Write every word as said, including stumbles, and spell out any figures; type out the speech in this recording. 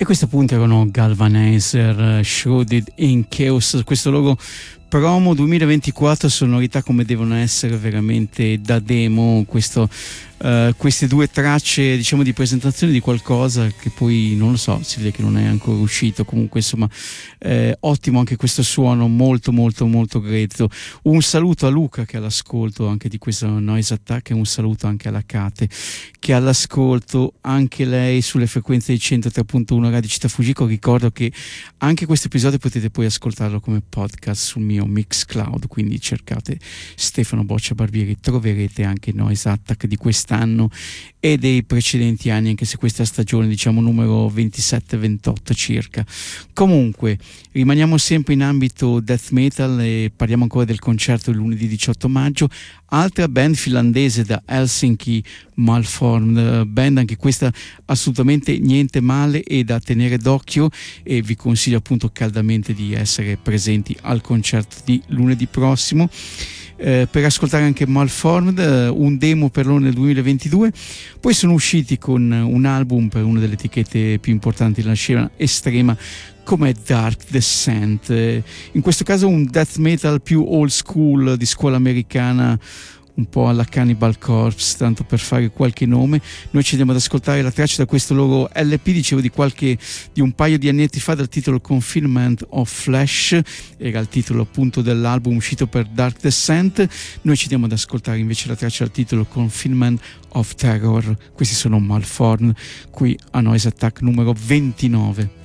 E questi appunto erano Galvanizer, Shrouded in Chaos, questo loro promo duemilaventiquattro, sonorità come devono essere veramente da demo, questo, uh, queste due tracce diciamo di presentazione di qualcosa che poi non lo so, si vede che non è ancora uscito, comunque insomma eh, ottimo anche questo suono molto molto molto grezzo. Un saluto a Luca che è all'ascolto anche di questo Noise Attack e un saluto anche alla Kate che è all'ascolto anche lei sulle frequenze di centotré virgola uno Radio Città Fujiko. Ricordo che anche questo episodio potete poi ascoltarlo come podcast sul mio Mixcloud, quindi cercate Stefano Boccia Barbieri, troverete anche Noise Attack di quest'anno e dei precedenti anni, anche se questa stagione diciamo numero ventisette ventotto circa. Comunque rimaniamo sempre in ambito death metal e parliamo ancora del concerto il lunedì diciotto maggio. Altra band finlandese da Helsinki, Malformed, band anche questa assolutamente niente male e da tenere d'occhio, e vi consiglio appunto caldamente di essere presenti al concerto di lunedì prossimo. Eh, per ascoltare anche Malformed, eh, un demo per loro nel duemilaventidue, poi sono usciti con un album per una delle etichette più importanti della scena estrema come Dark Descent, eh, in questo caso un death metal più old school di scuola americana, un po' alla Cannibal Corpse, tanto per fare qualche nome. Noi ci andiamo ad ascoltare la traccia da questo loro L P, dicevo di qualche di un paio di annetti fa, dal titolo Confinement of Flesh, era il titolo appunto dell'album uscito per Dark Descent. Noi ci andiamo ad ascoltare invece la traccia dal titolo Confinement of Terror. Questi sono Malformed qui a Noise Attack numero ventinove.